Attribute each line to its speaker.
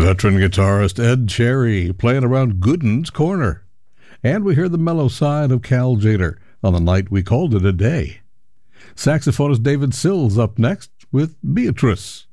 Speaker 1: Veteran guitarist Ed Cherry playing around Gooden's Corner. And we hear the mellow side of Cal Tjader on The Night We Called It a Day. Saxophonist David Sills up next with Beatrice.